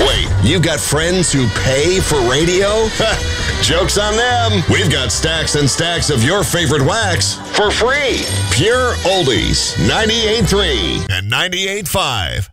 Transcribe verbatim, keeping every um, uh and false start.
Wait, you got friends who pay for radio? Joke's on them. We've got stacks and stacks of your favorite wax for free. Pure Oldies, ninety-eight point three and ninety-eight point five.